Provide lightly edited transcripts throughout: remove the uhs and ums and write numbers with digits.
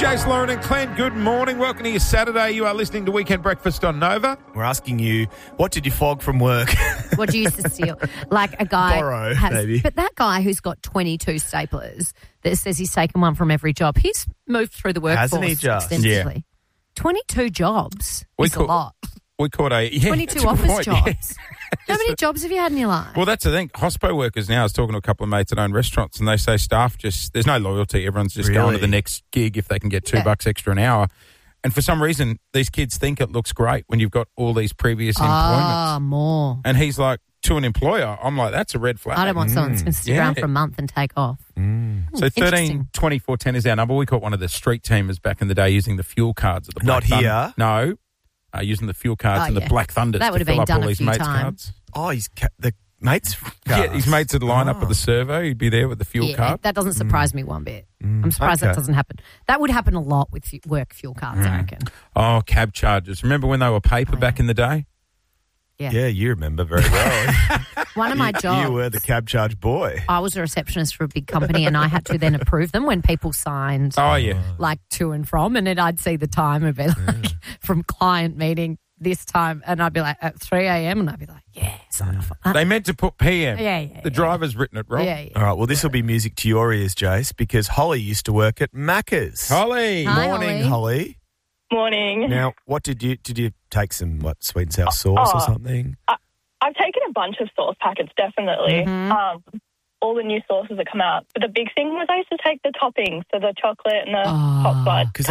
Jace, Lauren and Clint, good morning. Welcome to your Saturday. You are listening to Weekend Breakfast on Nova. We're asking you, what did you flog from work? What do you used to steal? Like a guy Borrow, has, maybe. But that guy who's got 22 staplers that says he's taken one from every job, he's moved through the workforce Hasn't he just? extensively. 22 jobs is a lot. We caught a... Yeah, 22 that's a good office point, yeah. jobs. How many jobs have you had in your life? Well, that's the thing. Hospo workers now, I was talking to a couple of mates that own restaurants, and they say staff just... There's no loyalty. Everyone's just going to the next gig if they can get $2 extra an hour. And for some reason, these kids think it looks great when you've got all these previous employments. More. And he's like, to an employer, I'm like, that's a red flag. I don't want someone that's going to stick around for a month and take off. So 13 24 10 is our number. We caught one of the street teamers back in the day using the fuel cards at the Black Not here. No. Using the fuel cards and the Black Thunders That would to have been fill up done all a his few mates' times. cards. Oh, he's the mates' cards. Yeah, his mates would line up at the servo. He'd be there with the fuel card. That doesn't surprise me one bit. I'm surprised that doesn't happen. That would happen a lot with work fuel cards, I reckon. Oh, cab charges. Remember when they were paper back in the day? Yeah, you remember very well. One of my jobs. You were the cab charge boy. I was a receptionist for a big company and I had to then approve them when people signed like to and from, and then I'd see the time and be like from client meeting this time, and I'd be like at 3 a.m. and I'd be like, sign off on that. They meant to put PM. Yeah. The driver's written it wrong. Yeah. All right, well, this will be music to your ears, Jace, because Holly used to work at Macca's. Holly. Hi, Morning, Holly. Morning. Now, what did you take some sweet and sour sauce or something? I've taken a bunch of sauce packets, definitely. All the new sauces that come out. But the big thing was I used to take the toppings, so the chocolate and the hot fudge. Because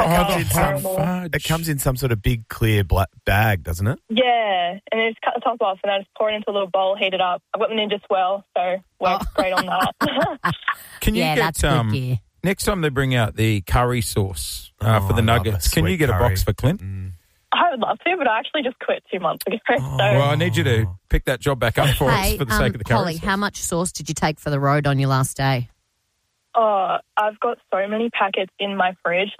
it comes in some sort of big clear black bag, doesn't it? Yeah, and then just cut the top off and I just pour it into a little bowl, heat it up. I've got the Ninja Swirl, so works great on that. Can you get that's good gear. next time they bring out the curry sauce for the nuggets, can you get a box for Clint? I would love to, but I actually just quit 2 months ago. Well, I need you to pick that job back up for us for the sake of the curry Holly, sauce. how much sauce did you take for the road on your last day? I've got so many packets in my fridge,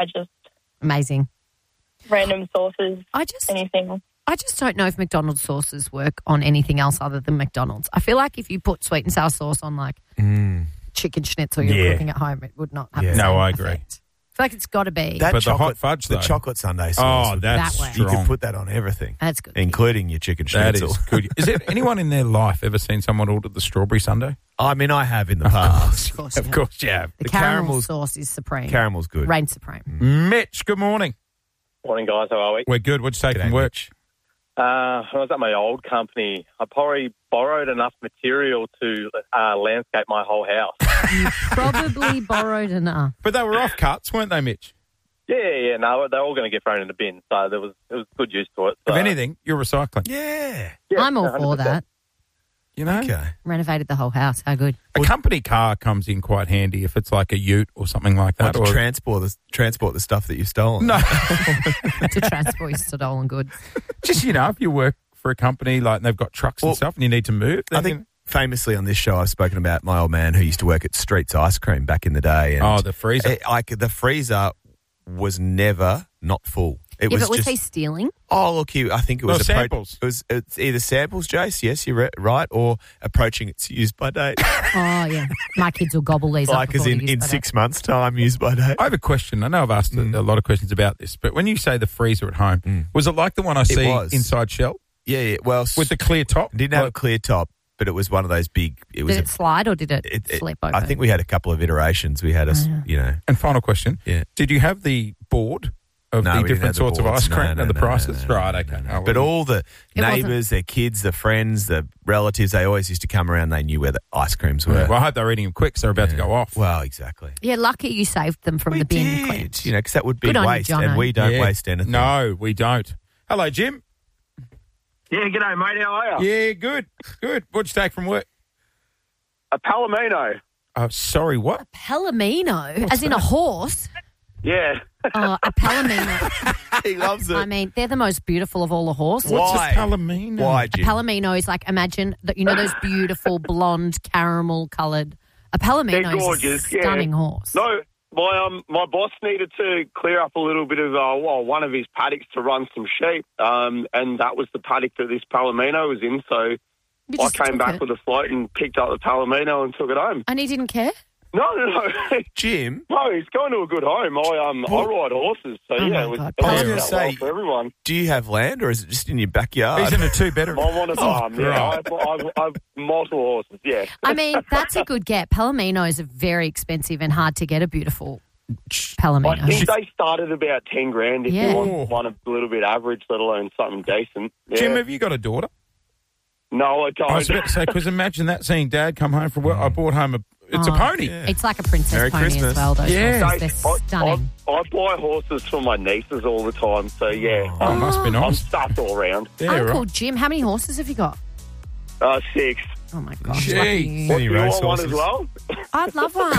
Amazing. random sauces, anything. I just don't know if McDonald's sauces work on anything else other than McDonald's. I feel like if you put sweet and sour sauce on like chicken schnitzel you're cooking at home, it would not have the same I agree. effect. I feel like it's got to be. That But the chocolate, hot fudge, the though. chocolate sundae sauce. Oh, that's That way. you strong. could put that on everything. That's good. Including your chicken That schnitzel. is good. Is there anyone in their life ever seen someone order the strawberry sundae? I mean, I have in the past. Of course you have. The caramel caramel's- sauce is supreme. Caramel's good. Reigns supreme. Mitch, good morning. Morning, guys. How are we? We're good. What'd you take from work? When I was at my old company, I probably borrowed enough material to landscape my whole house. You probably borrowed enough. But they were off cuts, weren't they, Mitch? Yeah. No, they're all going to get thrown in the bin, so it was good use to it. So. If anything, you're recycling. Yeah. I'm all for 100%. that. You know? Okay. Renovated the whole house. How good. A company car comes in quite handy if it's like a ute or something like that. To transport the stuff that you've stolen. No. To transport your stolen goods. Just, if you work for a company like and they've got trucks and stuff and you need to move. I think famously on this show I've spoken about my old man who used to work at Streets Ice Cream back in the day. And the freezer. the freezer was never not full. It was but was just, he stealing? Oh, look, I think it was samples. It's either samples, Jace. Yes, you're right, or approaching its use by date. Oh, yeah. My kids will gobble these up. Like as in 6 months' time, use by date. I have a question. I know I've asked a lot of questions about this, but when you say the freezer at home, was it like the one I see was. inside Shell? Yeah. Well, With the clear top? it didn't have a clear top, but it was one of those big. It was Did it slide or did it slip open? I think we had a couple of iterations. We had And final question. Yeah. Did you have the board of No, the we didn't different have the sorts of boards. ice cream No, and the no, prices? no, Right, okay. Oh, But all the wasn't- neighbours, their kids, their friends, the relatives, they always used to come around. They knew where the ice creams were. Well, I hope they're eating them quick, so they're about to go off. Well, exactly. Yeah, lucky you saved them from We the bin, did, Clint. because that would be Good on you, waste, Jono. and we don't Yeah. waste anything. No, we don't. Hello, Jim. Yeah, g'day, mate. How are you? Yeah, good. What'd you take from work? A Palomino. Oh, sorry, what? Palomino, as in a horse. Yeah. Oh, a Palomino. He loves it. I mean, they're the most beautiful of all the horses. Why? What's a palomino? Why, A Jim? Palomino is like, imagine that those beautiful blonde caramel coloured. A Palomino They're gorgeous, is a stunning horse. No, my boss needed to clear up a little bit of one of his paddocks to run some sheep, and that was the paddock that this Palomino was in. So You I just came took back it. with a float and picked up the Palomino and took it home. And he didn't care? No. Jim? No, he's going to a good home. I ride horses, so I it was going to say, for everyone. Do you have land or is it just in your backyard? He's in a two-bedroom. I'm on a farm, yeah. I've multiple horses, yeah. I mean, that's a good get. Palominos are very expensive and hard to get a beautiful Palomino. I think they started about 10 grand if you want one a little bit average, let alone something decent. Yeah. Jim, have you got a daughter? No, I don't. I was about to say, because imagine that, seeing Dad come home from work. I brought home it's a pony. Yeah. It's like a princess Merry pony Christmas. as well, those horses. They're stunning. I buy horses for my nieces all the time, so yeah. Oh, must be nice. I'm stuffed all around. Yeah, Uncle right. Jim, how many horses have you got? 6. Oh, my gosh. Jeez. Lucky. Do you race want one as horses? well? I'd love one.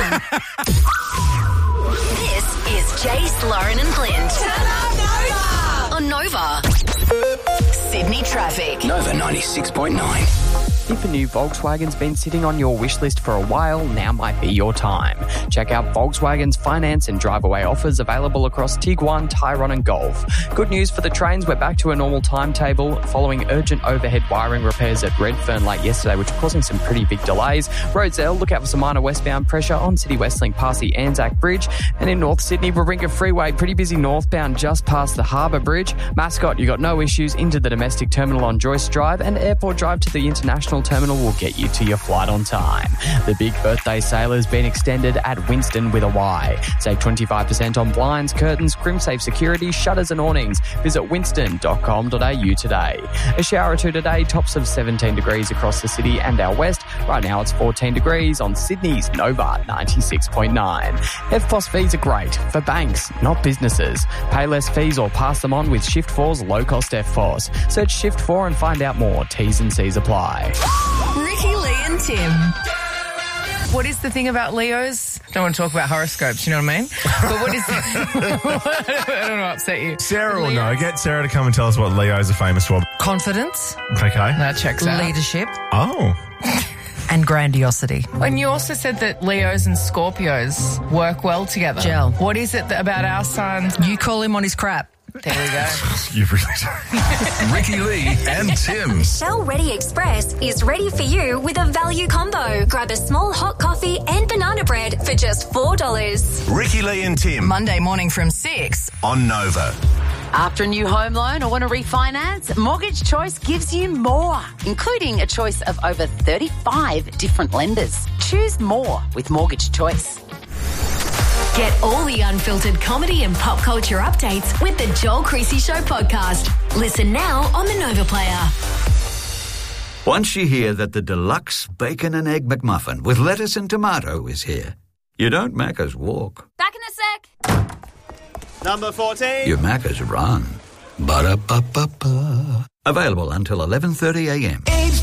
This is Jace, Lauren and Clint. On Nova. Sydney traffic. Nova 96.9. If a new Volkswagen's been sitting on your wish list for a while, now might be your time. Check out Volkswagen's finance and drive-away offers available across Tiguan, Tyrone and Golf. Good news for the trains, we're back to a normal timetable following urgent overhead wiring repairs at Redfern late yesterday, which are causing some pretty big delays. Roadsdale, look out for some minor westbound pressure on City Westlink past the Anzac Bridge. And in North Sydney, Warringah Freeway, pretty busy northbound just past the Harbour Bridge. Mascot, you got no issues into the domestic terminal on Joyce Drive, and Airport Drive to the international terminal will get you to your flight on time. The big birthday sale has been extended at Winston with a Y. Save 25% on blinds, curtains, crimsafe security, shutters and awnings. Visit winston.com.au today. A shower or two today, tops of 17 degrees across the city and our west. Right now it's 14 degrees on Sydney's Nova 96.9. FPOS fees are great for banks, not businesses. Pay less fees or pass them on with Shift 4's low-cost FPOS. Search Shift 4 and find out more. T's and C's apply. Ricky, Lee and Tim. What is the thing about Leos? Don't want to talk about horoscopes, you know what I mean? But what is I don't want to upset you. Sarah will know. Get Sarah to come and tell us what Leos are famous for. Confidence. Okay. That checks out. Leadership Oh. and grandiosity. And you also said that Leos and Scorpios work well together. Gel. What is it about our signs? You call him on his crap. There we go. You've really Ricky Lee and Tim. Shell Ready Express is ready for you with a value combo. Grab a small hot coffee and banana bread for just $4. Ricky Lee and Tim. Monday morning from 6. On Nova. After a new home loan or want to refinance, Mortgage Choice gives you more, including a choice of over 35 different lenders. Choose more with Mortgage Choice. Get all the unfiltered comedy and pop culture updates with the Joel Creasy Show podcast. Listen now on the Nova Player. Once you hear that the deluxe bacon and egg McMuffin with lettuce and tomato is here, you don't Macca's walk. Back in a sec. Number 14. You Macca's run. Ba-da-ba-ba-ba. Available until 11:30 a.m.